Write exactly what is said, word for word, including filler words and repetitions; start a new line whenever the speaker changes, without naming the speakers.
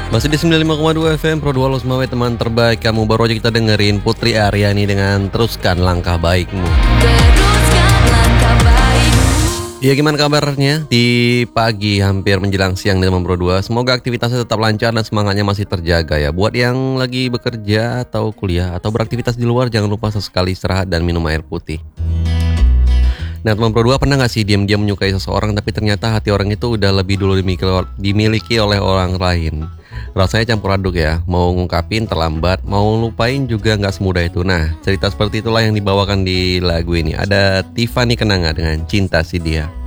Masih di sembilan puluh lima koma dua F M Pro dua Los Mawe, teman terbaik kamu. Baru aja kita dengerin Putri Aryani dengan Teruskan Langkah Baikmu.
Teruskan langkah baikmu.
Ya, gimana kabarnya di pagi hampir menjelang siang di teman Pro dua? Semoga aktivitasnya tetap lancar dan semangatnya masih terjaga ya. Buat yang lagi bekerja atau kuliah atau beraktivitas di luar, jangan lupa sesekali istirahat dan minum air putih. Nah, teman Pro dua, pernah gak sih diam-diam menyukai seseorang tapi ternyata hati orang itu udah lebih dulu dimiliki, dimiliki oleh orang lain? Rasanya campur aduk ya, mau ngungkapin terlambat, mau lupain juga gak semudah itu. Nah, cerita seperti itulah yang dibawakan di lagu ini. Ada Tiffany Kenanga dengan Cinta Si Dia.